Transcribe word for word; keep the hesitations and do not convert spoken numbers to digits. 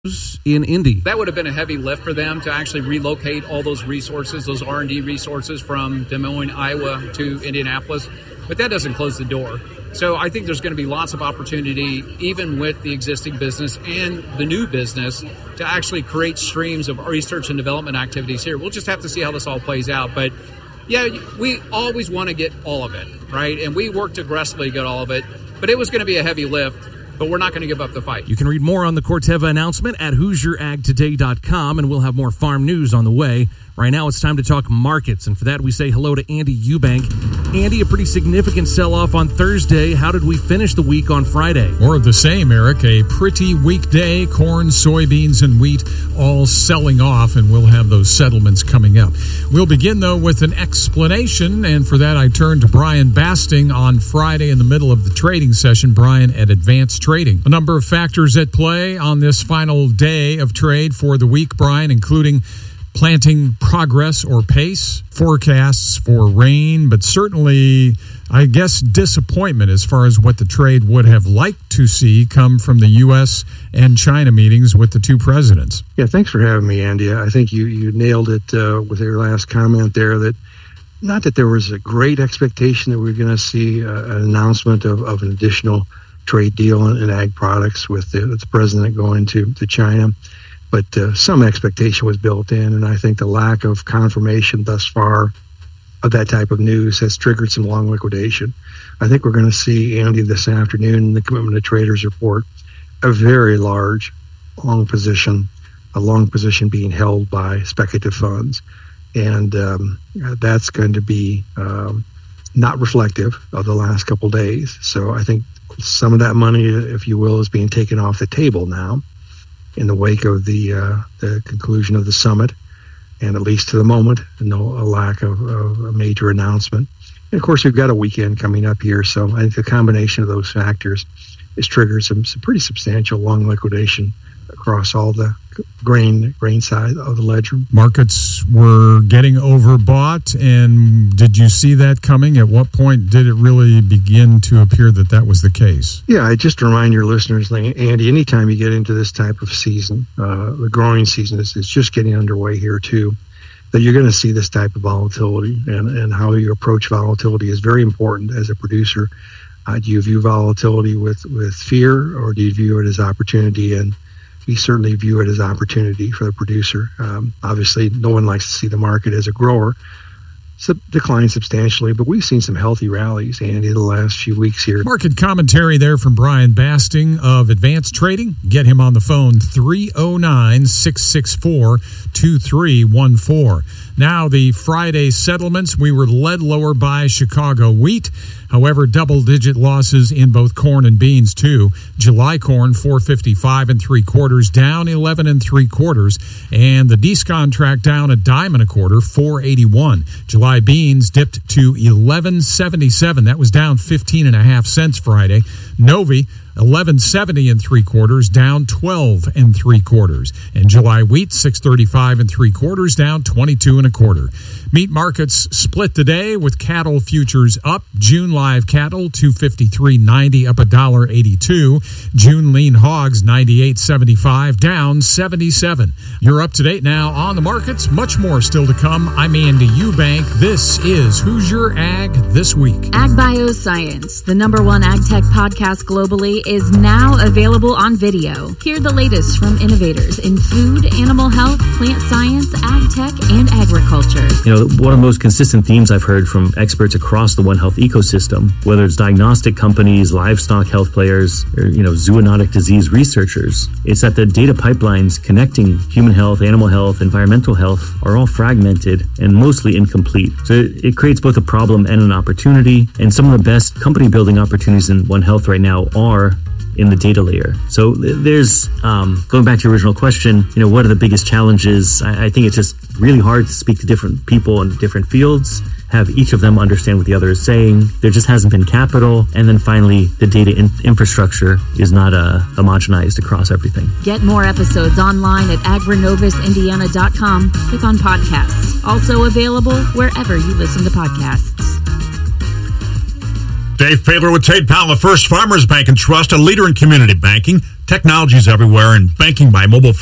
in Indy. That would have been a heavy lift for them to actually relocate all those resources, those R and D resources from Des Moines, Iowa to Indianapolis. But that doesn't close the door. So I think there's going to be lots of opportunity, even with the existing business and the new business, to actually create streams of research and development activities here. We'll just have to see how this all plays out. But yeah, we always want to get all of it, right? And we worked aggressively to get all of it. But it was going to be a heavy lift. But we're not going to give up the fight. You can read more on the Corteva announcement at Hoosier Ag Today dot com, and we'll have more farm news on the way. Right now, it's time to talk markets, and for that, we say hello to Andy Eubank. Andy, a pretty significant sell-off on Thursday. How did we finish the week on Friday? More of the same, Eric. A pretty weak day. Corn, soybeans, and wheat all selling off, and we'll have those settlements coming up. We'll begin, though, with an explanation, and for that, I turn to Brian Basting on Friday in the middle of the trading session. Brian at Advanced Trading. A number of factors at play on this final day of trade for the week, Brian, including planting progress or pace, forecasts for rain, but certainly, I guess, disappointment as far as what the trade would have liked to see come from the U S and China meetings with the two presidents. Yeah, thanks for having me, Andy. I think you, you nailed it uh, with your last comment there, that not that there was a great expectation that we were going to see uh, an announcement of, of an additional trade deal in, in ag products with the, with the president going to, to China. But uh, some expectation was built in, and I think the lack of confirmation thus far of that type of news has triggered some long liquidation. I think we're going to see, Andy, this afternoon in the Commitment to Traders report, a very large long position, a long position being held by speculative funds. And um, that's going to be um, not reflective of the last couple of days. So I think some of that money, if you will, is being taken off the table now in the wake of the uh, the conclusion of the summit, and at least to the moment, no a lack of, of a major announcement. And of course, we've got a weekend coming up here, so I think the combination of those factors has triggered some, some pretty substantial long liquidation across all the grain grain side of the ledger. Markets were getting overbought, and did you see that coming? At what point did it really begin to appear that that was the case? Yeah, I just remind your listeners, Andy, anytime you get into this type of season, uh, the growing season is, is just getting underway here too, that you're going to see this type of volatility, and, and how you approach volatility is very important as a producer. Uh, do you view volatility with, with fear, or do you view it as opportunity? And we certainly view it as opportunity for the producer. Um, obviously, no one likes to see the market as a grower sub- decline substantially, but we've seen some healthy rallies, Andy, the last few weeks here. Market commentary there from Brian Basting of Advanced Trading. Get him on the phone, three oh nine, six six four, two three one four. Now, the Friday settlements, we were led lower by Chicago wheat. However, double-digit losses in both corn and beans, too. July corn, four fifty-five and three quarters, down eleven and three quarters. And the D S C contract down a dime and a quarter, four eighty-one. July beans dipped to eleven seventy-seven. That was down fifteen and a half cents Friday. Novi, eleven seventy and three quarters, down twelve and three quarters. And July wheat, six thirty-five and three quarters, down twenty-two and a quarter. Meat markets split today with cattle futures up. June live cattle, two fifty-three ninety, up one dollar eighty-two. June lean hogs, ninety-eight seventy-five, down seventy-seven. You're up to date now on the markets. Much more still to come. I'm Andy Eubank. This is Hoosier Ag This Week. Ag Bioscience, the number one ag tech podcast globally, is now available on video. Hear the latest from innovators in food, animal health, plant science, ag tech, and agriculture. You know, one of the most consistent themes I've heard from experts across the One Health ecosystem, whether it's diagnostic companies, livestock health players, or, you know, zoonotic disease researchers, is that the data pipelines connecting human health, animal health, environmental health are all fragmented and mostly incomplete. So it creates both a problem and an opportunity, and some of the best company building opportunities in One Health right now are in the data layer. So there's, um, going back to your original question, you know, what are the biggest challenges? I, I think it's just really hard to speak to different people in different fields, have each of them understand what the other is saying. There just hasn't been capital. And then finally, the data in- infrastructure is not uh, homogenized across everything. Get more episodes online at agrinovis indiana dot com. Click on podcasts. Also available wherever you listen to podcasts. Dave Paler with Tate Powell, the First Farmers Bank and Trust, a leader in community banking. Technology's everywhere, and banking by mobile